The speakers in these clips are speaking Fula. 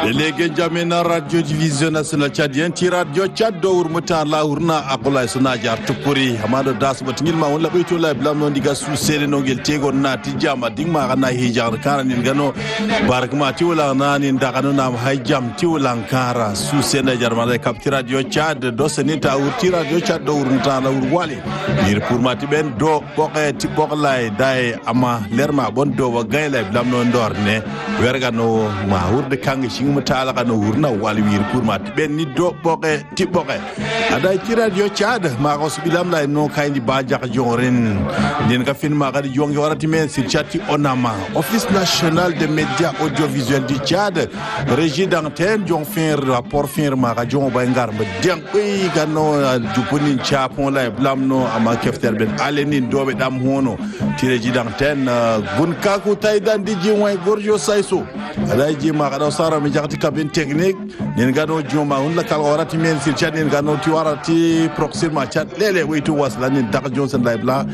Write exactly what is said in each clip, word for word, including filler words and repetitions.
Lege jamena radio division national Tchadien ti radio Tchad do urmuta la urna akola suna jar tupuri amado das batingil ma wala bayto la blam non diga su sere no gel tego na ti jama dingma kana hijar kana nin gano barakma ti wala na nin daga no nam hajam ti wala kara su sene jarma le kap ti radio Tchad do senita urti radio Tchad do urmuta la urwali dir pour mati ben do boke ti boklay dai ama lerma bon do wa gayle blam non dorne werga no ma urde kangi mutala kana urna wali wir pour mat ben ni do boke ti boke ada ci radio Tchad ma ko bilam lay no kayndi ba jak joren den ka fin ma gadi jongi warati men sur chati onama office national de médias audiovisuels du Tchad régie d'antenne jon fin rapport fin ma ga jon ba ngar ba den koy gano jupuni chapon lay blam no ama kefter ben alenin dobe dam hono ti régie d'antenne gun kaku taydan di ji way gorjo sayso ada ji ma ga sara mi jagti cabine technique nen gano joma on la kal warati men sur chat nen gano ti warati proxima chat lele weytu wasla nen dak johnson live la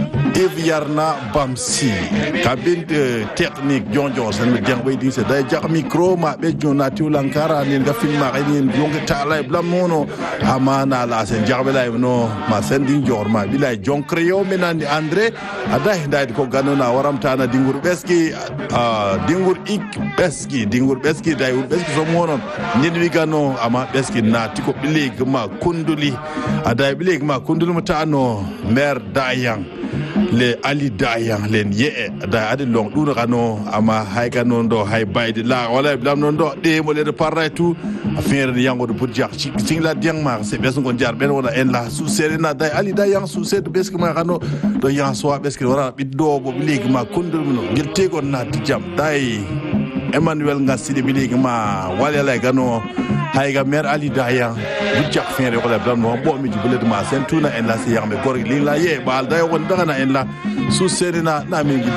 eviarna bamsi cabine technique jon johnson mi jang weydi se day jak micro ma be jona ti lankara nen ga filma nen jonga ta live la mono amana la sen jagbe live no ma sending jorma bilay jon creo menandi andre ada hinday ko gano na waramta na dingur beski dingur ik beski dingur beski day beski so monon nidwi gano ama beski na tiko bileg ma kunduli ada bileg ma kunduli mutano mer dayang le ali dayang len ye da adi long duna gano ama hay gano ndo hay baydi la wala blam non do de mo le parray tout affaire yango do budjak ci sing la diang ma se bes ngon jar ben wala en la sous serena day ali dayang sous set beski ma gano do yan so beski wala biddo bo bileg ma kundul no gel tego na ti jam day Emmanuel Ngasidi biligi ma wala la gano hayga mer ali daya budjak fere ko la blam no bo mi jibule ma sentuna en la se yambe gor li la ye bal day won daga na en la sous serena na mi